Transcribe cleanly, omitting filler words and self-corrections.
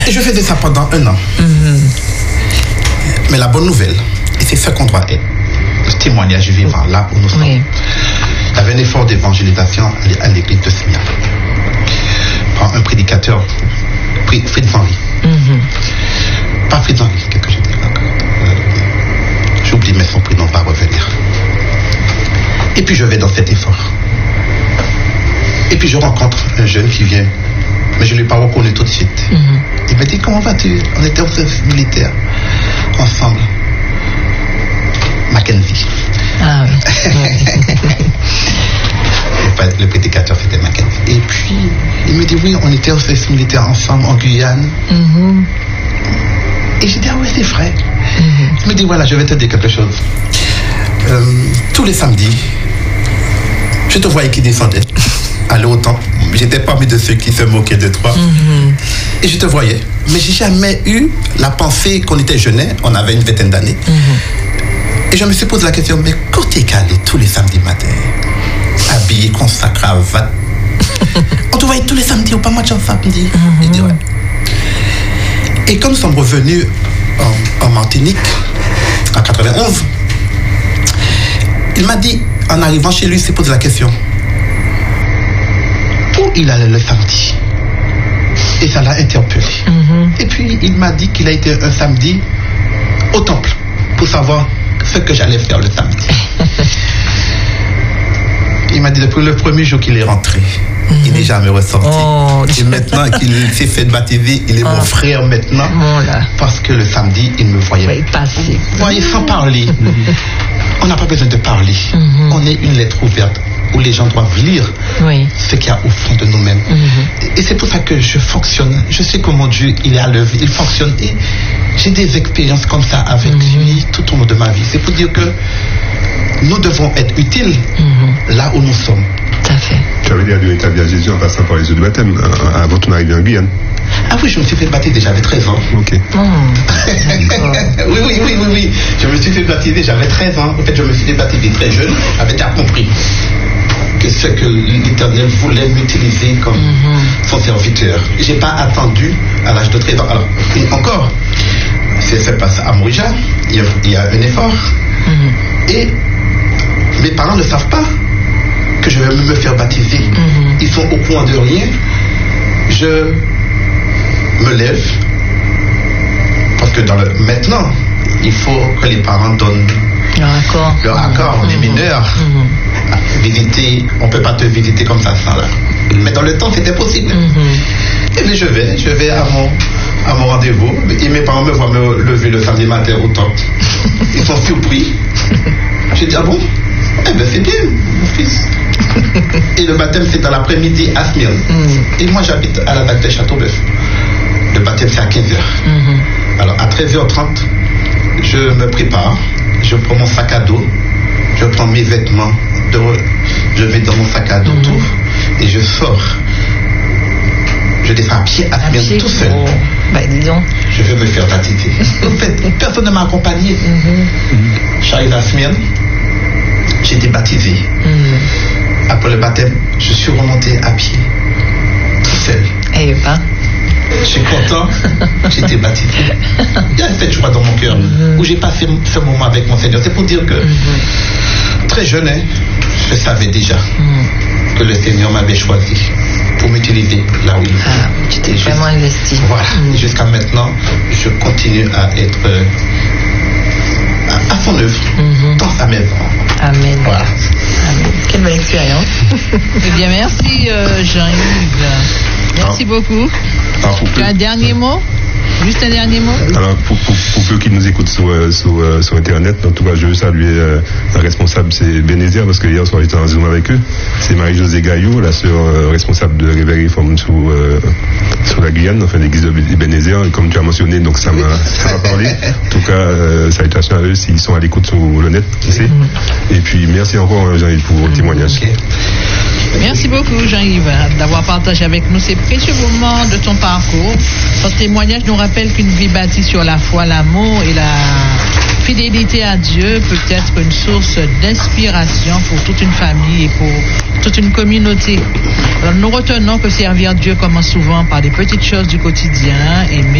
Et je faisais ça pendant 1 an. Mais la bonne nouvelle, et c'est ce qu'on doit être, le témoignage vivant là où nous sommes. Il y avait un effort d'évangélisation à l'église de Smyrne par un prédicateur, Fritz Henry. Pas Fritz Henry, qu'est-ce que je dis là? J'oublie, mais son prénom va revenir. Et puis je vais dans cet effort. Et puis je rencontre un jeune qui vient, mais je ne l'ai pas reconnu tout de suite. Il me dit, comment vas-tu? On était au service militaire ensemble. Mackenzie. Ah oui. Le prédicateur, c'était Mackenzie. Et puis, il me dit, oui, on était au service militaire ensemble en Guyane. Et j'ai dit, ah oui, c'est vrai. Il me dit, voilà, je vais te dire quelque chose. Tous les samedis, je te voyais qui descendait. Aller au temple. J'étais parmi de ceux qui se moquaient de toi. Et je te voyais. Mais j'ai jamais eu la pensée qu'on était jeunes, on avait une vingtaine d'années. Et je me suis posé la question, mais quand t'es calé tous les samedis matins, habillé comme sa cravate, on te voyait tous les samedis, ou pas match en samedi. Je dis, ouais. Et quand nous sommes revenus en Martinique, en 91, il m'a dit, en arrivant chez lui, il s'est posé la question, où il allait le samedi? Et ça l'a interpellé. Et puis, il m'a dit qu'il a été un samedi au temple pour savoir ce que j'allais faire le samedi. Il m'a dit depuis le premier jour qu'il est rentré, il n'est jamais ressorti. Et maintenant qu'il s'est fait baptiser, il est mon frère maintenant. Parce que le samedi, il me voyait passer. Voyez, sans parler. On n'a pas besoin de parler. On est une lettre ouverte où les gens doivent lire ce qu'il y a au fond de nous-mêmes. Et c'est pour ça que je fonctionne. Je sais que mon Dieu, il est à l'œuvre, il fonctionne. Et j'ai des expériences comme ça avec lui tout au long de ma vie. C'est pour dire que nous devons être utiles là où nous sommes. Tout à fait. Tu avais dit à établir Jésus en passant par les eaux de baptême avant ton arrivée en Guyane. Ah oui, je me suis fait baptiser, j'avais 13 ans. Ok. Oui. Je me suis fait baptiser, j'avais 13 ans. En fait, je me suis fait baptiser très jeune. J'avais déjà compris que ce que l'Éternel voulait m'utiliser comme son serviteur. J'ai pas attendu à l'âge de 13 ans. Alors, et encore, c'est pas ça à Morija. Il y a un effort. Et mes parents ne savent pas que je vais me faire baptiser. Ils sont au courant de rien. Je me lève parce que maintenant il faut que les parents donnent leur accord. On est mineurs. Visiter, on ne peut pas te visiter comme ça sans là. Mais dans le temps c'était possible. Et bien je vais à mon rendez-vous et mes parents me voient me lever le samedi matin au temple. Ils sont surpris. J'ai dit, ah bon? Eh bien c'est bien mon fils. Et le baptême c'est dans l'après-midi à Smyrne. Et moi j'habite à la date de Châteauneuf. Le baptême c'est à 15h. Alors à 13h30 je me prépare, je prends mon sac à dos, je prends mes vêtements, je vais dans mon sac à dos tout et je sors. Je descends à pied à Smyrne tout seul. Disons. Je vais me faire baptiser. En fait, personne ne m'a accompagné. J'arrive à Smyrne, j'ai été baptisé. Après le baptême, je suis remonté à pied, tout seul. Et je suis content, j'ai été baptisé. Il y a cette joie dans mon cœur où j'ai passé ce moment avec mon Seigneur. C'est pour dire que très jeune, je savais déjà que le Seigneur m'avait choisi pour m'utiliser là où il est. Tu t'es vraiment investi. Voilà. Jusqu'à maintenant, je continue à être à son œuvre, dans sa maison. Amen. Voilà. Amen. Quelle belle expérience. Eh bien, merci Jean-Yves. Merci beaucoup. Tu as un dernier mot? Juste un dernier mot? Alors, pour ceux qui nous écoutent sur Internet, en tout cas, je veux saluer la responsable, c'est Bénézère, parce que hier soir, j'étais en Zoom avec eux. C'est Marie-Josée Gaillot, la sœur responsable de Réveil Réforme sur la Guyane, enfin, l'église de Bénézère. Et comme tu as mentionné, donc ça m'a parlé. En tout cas, salutations à eux s'ils sont à l'écoute sur le net, tu sais. Et puis, merci encore, Jean-Yves, pour le témoignage. Merci beaucoup, Jean-Yves, d'avoir partagé avec nous ces précieux moments de ton parcours. Ton témoignage nous rappelle qu'une vie bâtie sur la foi, l'amour et fidélité à Dieu peut être une source d'inspiration pour toute une famille et pour toute une communauté. Alors, nous retenons que servir Dieu commence souvent par des petites choses du quotidien, aimer